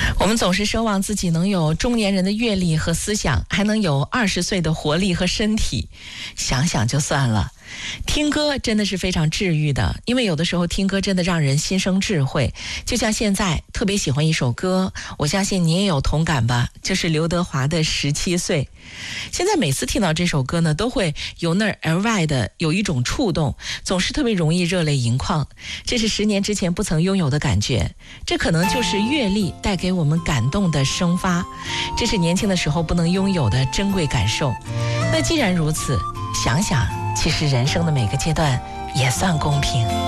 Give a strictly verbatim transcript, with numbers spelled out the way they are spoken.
我们总是奢望自己能有中年人的阅历和思想，还能有二十岁的活力和身体，想想就算了。听歌真的是非常治愈的，因为有的时候听歌真的让人心生智慧。就像现在特别喜欢一首歌，我相信你也有同感吧，就是刘德华的《十七岁》。现在每次听到这首歌呢，都会由内而外的有一种触动，总是特别容易热泪盈眶。这是十年之前不曾拥有的感觉，这可能就是阅历带给我们感动的生发，这是年轻的时候不能拥有的珍贵感受。那既然如此，想想其实人生的每个阶段也算公平。